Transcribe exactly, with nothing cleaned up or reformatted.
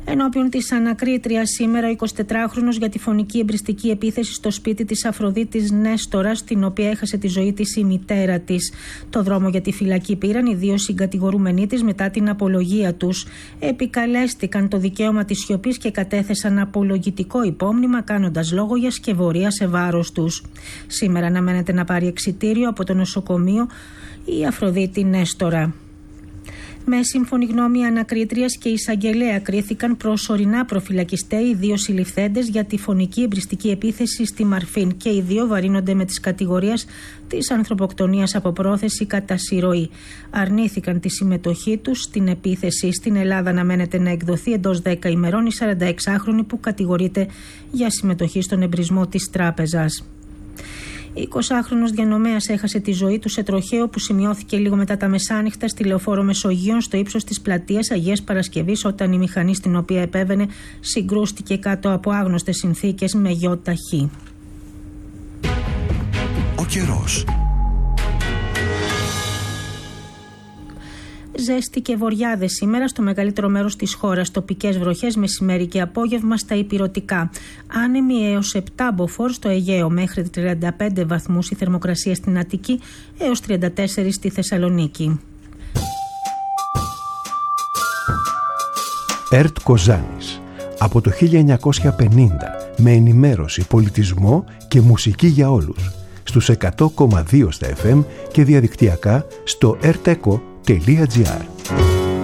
Ενώπιον της ανακρίτριας σήμερα, ο εικοσιτετράχρονος για τη φωνική εμπριστική επίθεση στο σπίτι της Αφροδίτης Νέστορας, στην οποία έχασε τη ζωή της η μητέρα της. Το δρόμο για τη φυλακή πήραν οι δύο συγκατηγορούμενοι της μετά την απολογία τους. Επικαλέστηκαν το δικαίωμα της σιωπής και κατέθεσαν απολογητικό υπόμνημα, κάνοντας λόγο για σκευωρία σε βάρος τους. Σήμερα αναμένεται να πάρει εξιτήριο από το νοσοκομείο η Αφροδίτη Νέστορα. Με σύμφωνη γνώμη ανακρίτριας και εισαγγελέα κρίθηκαν προσωρινά προφυλακιστέ οι δύο συλληφθέντες για τη φωνική εμπριστική επίθεση στη Μαρφίν και οι δύο βαρύνονται με τις κατηγορίες της ανθρωποκτονίας από πρόθεση κατά συρροή. Αρνήθηκαν τη συμμετοχή τους στην επίθεση. Στην Ελλάδα αναμένεται να εκδοθεί εντός δέκα ημερών η σαρανταεξάχρονη που κατηγορείται για συμμετοχή στον εμπρισμό της τράπεζας. Ο εικοσάχρονος διανομέας έχασε τη ζωή του σε τροχαίο που σημειώθηκε λίγο μετά τα μεσάνυχτα στη Λεωφόρο Μεσογείων στο ύψος της πλατείας Αγίας Παρασκευής, όταν η μηχανή στην οποία επέβαινε συγκρούστηκε κάτω από άγνωστες συνθήκες με γιο ταχύ. Ο καιρός. Ζέστη και βοριάδες σήμερα στο μεγαλύτερο μέρος της χώρας. Τοπικές βροχές μεσημέρι και απόγευμα στα ηπειρωτικά. Άνεμοι έως επτά μποφόρ στο Αιγαίο, μέχρι τριάντα πέντε βαθμούς η θερμοκρασία στην Αττική, έως τριάντα τέσσερα στη Θεσσαλονίκη. ΕΡΤ Κοζάνης. Από το χίλια εννιακόσια πενήντα, με ενημέρωση, πολιτισμό και μουσική για όλους. Στους εκατό κόμμα δύο στα εφ εμ και διαδικτυακά στο ερτεκο τελεία τζι άρ.